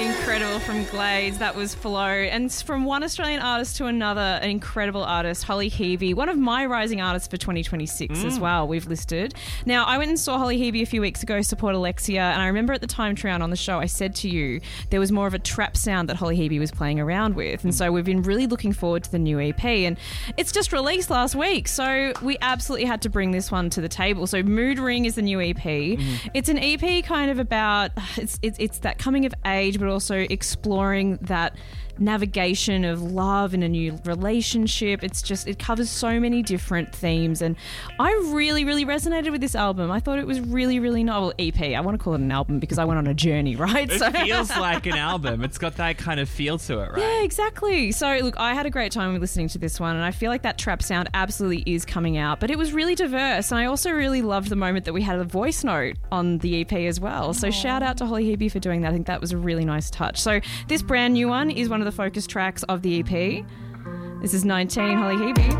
Incredible from Glades. That was Flow. And from one Australian artist to another, an incredible artist, Holly Hebe, one of my rising artists for 2026 as well, we've listed. Now, I went and saw Holly Hebe a few weeks ago support Alexia, and I remember at the time, Trian, on the show, I said to you there was more of a trap sound that Holly Hebe was playing around with. And so we've been really looking forward to the new EP, and it's just released last week, so we absolutely had to bring this one to the table. So Mood Ring is the new EP. It's an EP kind of about, it's that coming of age, but also exploring that navigation of love in a new relationship. It covers so many different themes, and I really, really resonated with this album. I thought it was really, really novel. EP. I want to call it an album because I went on a journey, right? It feels like an album. It's got that kind of feel to it, right? Yeah, exactly. So look, I had a great time listening to this one, and I feel like that trap sound absolutely is coming out, but it was really diverse, and I also really loved the moment that we had a voice note on the EP as well. So shout out to Holly Hebe for doing that. I think that was a really nice touch. So this brand new one is one of the focus tracks of the EP. This is 19, Holly Hebe.